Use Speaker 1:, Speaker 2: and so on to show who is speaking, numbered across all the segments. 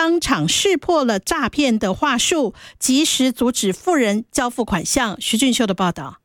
Speaker 1: 当场识破了诈骗的话术，及时阻止富人交付款项。徐俊秀的报道。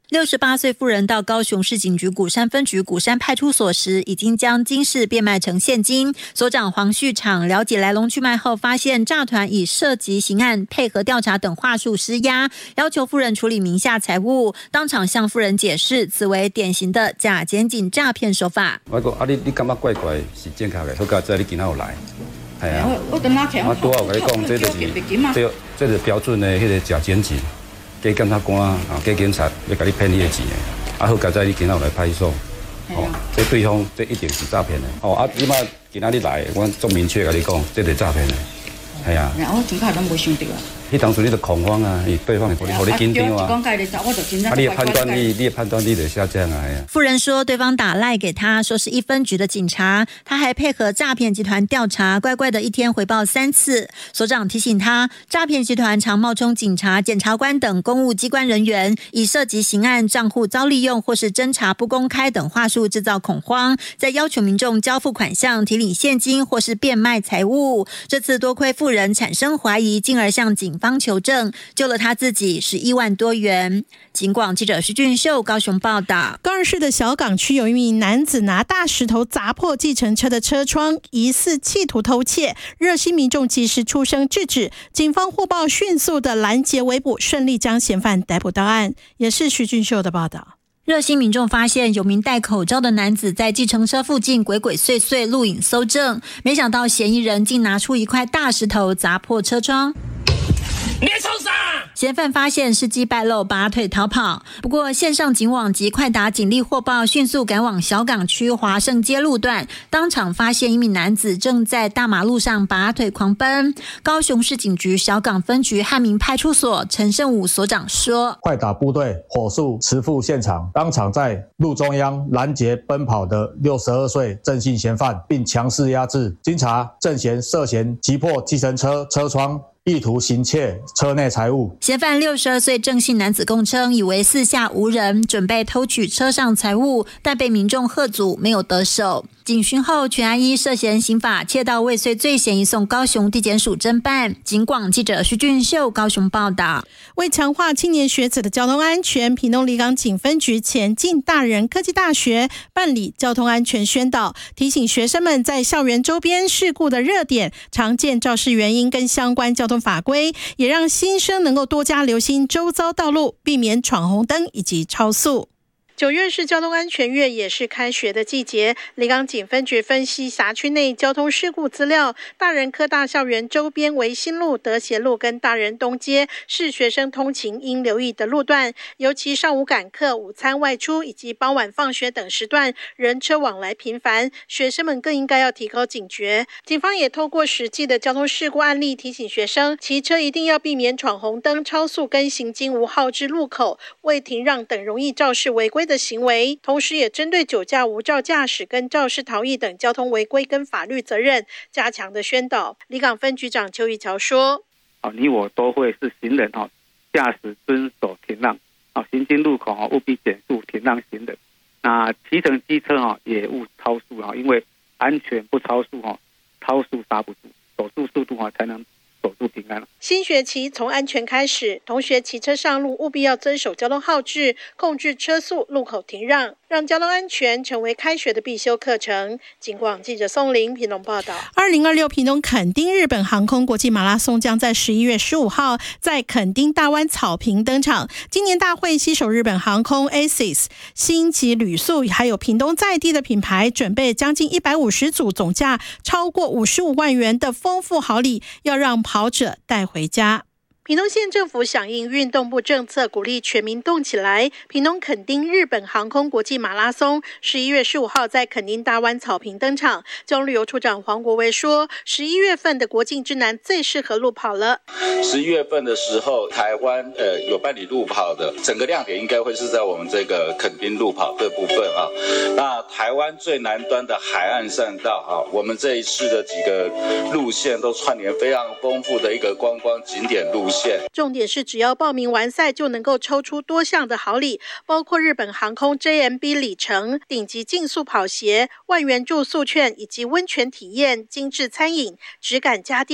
Speaker 2: 68岁妇人到高雄市警局鼓山分局鼓山派出所时，已经将金饰变卖成现金。所长黄旭场了解来龙去脉后，发现诈团以涉及刑案、配合调查等话术施压，要求妇人处理名下财物，当场向妇人解释，此为典型的假检警诈骗手法。
Speaker 3: 我讲啊，你感觉怪怪是正确的，好佳知你今仔有来，系啊。
Speaker 4: 我等下看。
Speaker 3: 我拄好甲你讲，这是标准的迄个假检警。加检察官啊，加警察要甲你骗你的钱的，啊好佳知你今仔有来派出所，这对方这一定是诈骗的，你嘛今仔日来，我足明确甲你讲，这是诈骗的，系啊。
Speaker 4: 我从开都冇想到啊。
Speaker 3: 迄当初你就恐慌啊，因为对方互你紧张啊。你的判断力就下降啊。
Speaker 2: 妇人说，对方打赖给他，说是1分局的警察，他还配合诈骗集团调查，乖乖的一天回报3次。所长提醒他，诈骗集团常冒充警察、检察官等公务机关人员，以涉及刑案、账户遭利用或是侦查不公开等话术制造恐慌，再要求民众交付款项、提领现金或是变卖财物。这次多亏妇人产生怀疑，进而向警方求证，救了他自己11万多元。警广记者徐俊秀高雄报道。
Speaker 1: 高雄市的小港区有一名男子拿大石头砸破计程车的车窗，疑似企图偷窃，热心民众及时出声制止，警方获报迅速的拦截围捕，顺利将嫌犯逮捕到案。也是徐俊秀的报道。
Speaker 2: 热心民众发现有名戴口罩的男子在计程车附近鬼鬼祟祟录影搜证，没想到嫌疑人竟拿出一块大石头砸破车窗。
Speaker 5: 你在冲啥？
Speaker 2: 嫌犯发现事机败露，拔腿逃跑。不过线上警网及快达警力获报，迅速赶往小港区华盛街路段，当场发现一名男子正在大马路上拔腿狂奔。高雄市警局小港分局汉民派出所陈胜武所长说，
Speaker 6: 快打部队火速驰赴现场，当场在路中央拦截奔跑的62岁郑姓嫌犯，并强势压制。经查，郑嫌涉嫌击破计程车车窗，意图行窃车内财物。
Speaker 2: 嫌犯62岁郑姓男子供称，以为四下无人，准备偷取车上财物，但被民众喝阻，没有得手。警询后，全案依涉嫌刑法窃盗未遂罪嫌移送高雄地检署侦办。警广记者徐俊秀高雄报道。
Speaker 1: 为强化青年学子的交通安全，屏东离港警分局前进大人科技大学办理交通安全宣导，提醒学生们在校园周边事故的热点、常见肇事原因跟相关交通法规，也让新生能够多加留心周遭道路，避免闯红灯以及超速。9月是交通安全月，也是开学的季节。离港警分局分析辖区内交通事故资料，大人科大校园周边为新路、德协路跟大人东街是学生通勤应留意的路段，尤其上午赶课、午餐外出以及傍晚放学等时段，人车往来频繁，学生们更应该要提高警觉。警方也透过实际的交通事故案例，提醒学生骑车一定要避免闯红灯、超速跟行经无号志路口、未停让等容易肇事违规的行为，同时也针对酒驾、无照驾驶跟肇事逃逸等交通违规跟法律责任加强的宣导。离港分局长邱玉桥说，
Speaker 7: 你我都会是行人驾驶遵守停让，行经路口务必减速停让行人。那骑乘机车也勿超速，因为安全不超速，超速刹不住，守住速度才能守住平安。
Speaker 1: 新学期从安全开始，同学骑车上路务必要遵守交通号志，控制车速，路口停让，让交通安全成为开学的必修课程。警广记者宋玲屏东报道。2026屏东垦丁日本航空国际马拉松将在11月15号在垦丁大湾草坪登场。今年大会携手日本航空 ASIS、星级旅宿，还有屏东在地的品牌，准备将近150组总价超过55万元的丰富好礼，要让跑者带回家。屏东县政府响应运动部政策，鼓励全民动起来。屏东垦丁日本航空国际马拉松11月15号在垦丁大湾草坪登场。交通旅游处长黄国维说，11月份的国境之南最适合路跑了。
Speaker 8: 11月份的时候，台湾有办理路跑的，整个亮点应该会是在我们这个垦丁路跑这部分啊。那台湾最南端的海岸善道啊，我们这一次的几个路线都串联非常丰富的一个观光景点路线。
Speaker 1: 重点是只要报名完赛就能够抽出多项的好礼，包括日本航空 JMB 里程、顶级竞速跑鞋、万元住宿券以及温泉体验、精致餐饮、质感家电